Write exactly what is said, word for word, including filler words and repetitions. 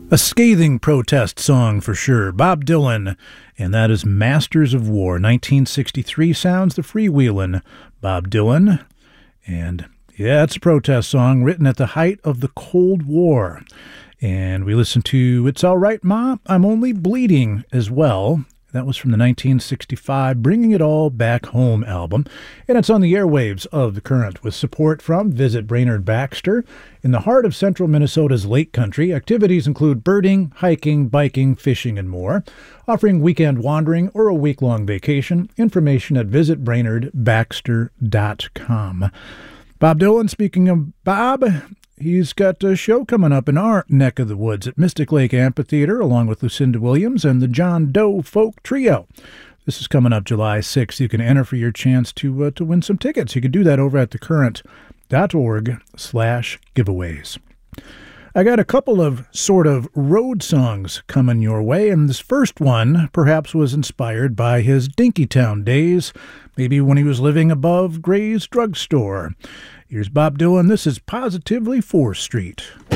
A scathing protest song for sure. Bob Dylan, and that is Masters of War. nineteen sixty-three sounds, the freewheelin' Bob Dylan. And yeah, it's a protest song written at the height of the Cold War. And we listened to It's All Right, Ma, I'm Only Bleeding as well. That was from the nineteen sixty-five Bringing It All Back Home album. And it's on the airwaves of The Current with support from Visit Brainerd Baxter. In the heart of central Minnesota's Lake Country, activities include birding, hiking, biking, fishing, and more. Offering weekend wandering or a week-long vacation. Information at visit brainerd baxter dot com. Bob Dylan, speaking of Bob, he's got a show coming up in our neck of the woods at Mystic Lake Amphitheater, along with Lucinda Williams and the John Doe Folk Trio. This is coming up July sixth. You can enter for your chance to uh, to win some tickets. You can do that over at thecurrent.org slash giveaways. I got a couple of sort of road songs coming your way, and this first one perhaps was inspired by his Dinkytown days, maybe when he was living above Gray's Drugstore. Here's Bob Dylan. This is Positively fourth Street.